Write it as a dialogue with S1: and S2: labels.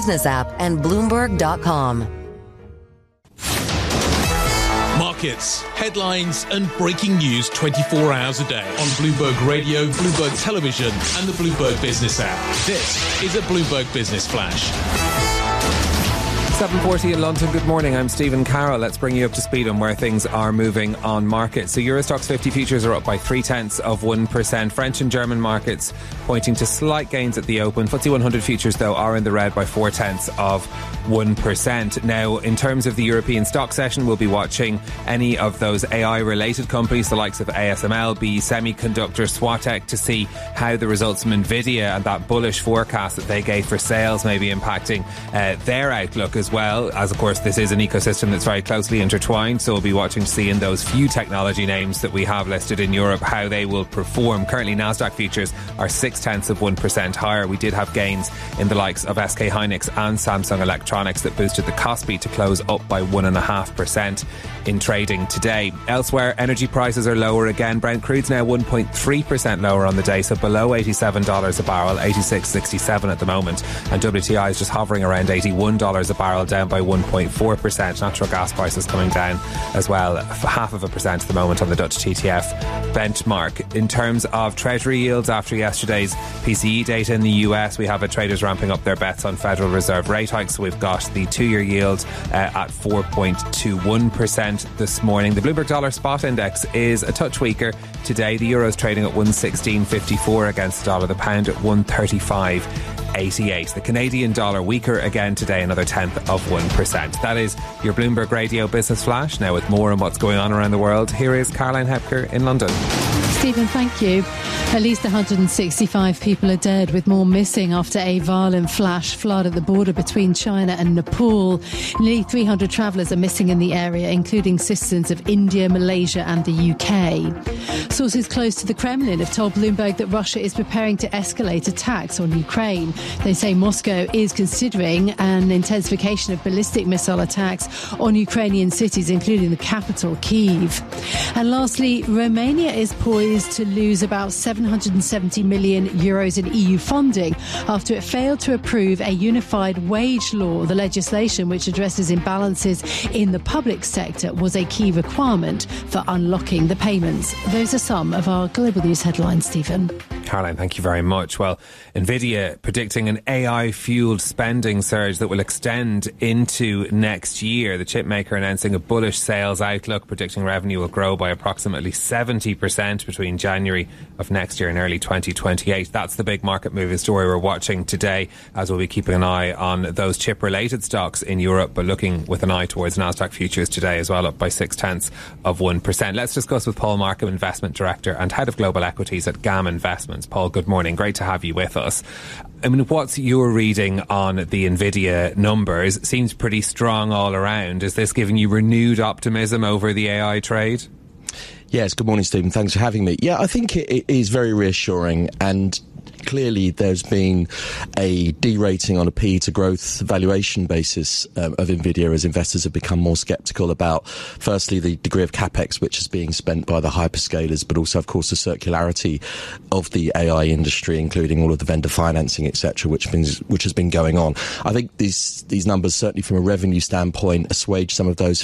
S1: Business app and Bloomberg.com.
S2: Markets, headlines and breaking news 24 hours a day on Bloomberg Radio, Bloomberg Television and the Bloomberg Business app. This is a Bloomberg Business Flash.
S3: 7:40 in London. Good morning. I'm Stephen Carroll. Let's bring you up to speed on where things are moving on markets. So Euro Stoxx 50 futures are up by 0.3%. French and German markets pointing to slight gains at the open. FTSE 100 futures, though, are in the red by 0.4%. Now, in terms of the European stock session, we'll be watching any of those AI-related companies, the likes of ASML, BE Semiconductor, Swatec, to see how the results from Nvidia and that bullish forecast that they gave for sales may be impacting their outlook as well, as of course this is an ecosystem that's very closely intertwined, so we'll be watching to see in those few technology names that we have listed in Europe how they will perform. Currently Nasdaq futures are 0.6% higher. We did have gains in the likes of SK Hynix and Samsung Electronics that boosted the Kospi to close up by 1.5% in trading today. Elsewhere, energy prices are lower again. Brent crude's now 1.3% lower on the day, so below $87 a barrel, 86.67 at the moment, and WTI is just hovering around $81 a barrel, down by 1.4%. Natural gas prices coming down as well, 0.5% at the moment on the Dutch TTF benchmark. In terms of Treasury yields after yesterday's PCE data in the US, we have traders ramping up their bets on Federal Reserve rate hikes. So we've got the 2-year yield at 4.21% this morning. The Bloomberg Dollar Spot Index is a touch weaker today. The euro is trading at 116.54 against the dollar. The pound at 135.88. The Canadian dollar weaker again today, another 0.1%. That is your Bloomberg Radio Business Flash. Now with more on what's going on around the world, here is Caroline Hepker in London.
S4: Stephen, thank you. At least 165 people are dead, with more missing after a violent flash flood at the border between China and Nepal. Nearly 300 travellers are missing in the area, including citizens of India, Malaysia and the UK. Sources close to the Kremlin have told Bloomberg that Russia is preparing to escalate attacks on Ukraine. They say Moscow is considering an intensification of ballistic missile attacks on Ukrainian cities, including the capital, Kyiv. And lastly, Romania is poised to lose about €770 million in EU funding after it failed to approve a unified wage law. The legislation, which addresses imbalances in the public sector, was a key requirement for unlocking the payments. Those are some of our global news headlines, Stephen.
S3: Caroline, thank you very much. Well, Nvidia predicting an AI-fueled spending surge that will extend into next year. The chip maker announcing a bullish sales outlook, predicting revenue will grow by approximately 70% between January of next year and early 2028. That's the big market moving story we're watching today, as we'll be keeping an eye on those chip-related stocks in Europe, but looking with an eye towards Nasdaq futures today as well, up by 0.6%. Let's discuss with Paul Markham, Investment Director and Head of Global Equities at GAM Investments. Paul, good morning. Great to have you with us. I mean, what's your reading on the Nvidia numbers? Seems pretty strong all around. Is this giving you renewed optimism over the AI trade?
S5: Yes, good morning, Stephen. Thanks for having me. Yeah, I think it is very reassuring, and clearly there's been a derating on a P to growth valuation basis of Nvidia as investors have become more sceptical about, firstly, the degree of capex which is being spent by the hyperscalers, but also, of course, the circularity of the AI industry, including all of the vendor financing, etc., which has been going on. I think these numbers, certainly from a revenue standpoint, assuage some of those